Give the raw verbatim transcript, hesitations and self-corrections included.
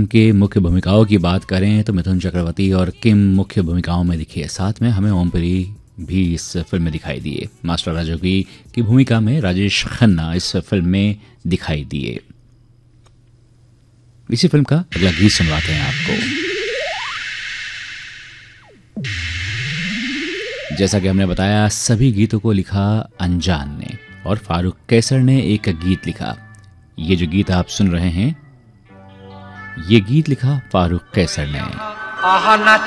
के मुख्य भूमिकाओं की बात करें तो मिथुन चक्रवर्ती और किम मुख्य भूमिकाओं में दिखे। साथ में हमें ओम पुरी भी इस फिल्म में दिखाई दिए। मास्टर राजोगी की भूमिका में राजेश खन्ना इस फिल्म में दिखाई दिए। इसी फिल्म का अगला गीत सुनवाते हैं आपको। जैसा कि हमने बताया, सभी गीतों को लिखा अनजान ने और फारूक कैसर ने एक गीत लिखा। ये जो गीत आप सुन रहे हैं, ये गीत लिखा फारूक कैसर ने। आहा ना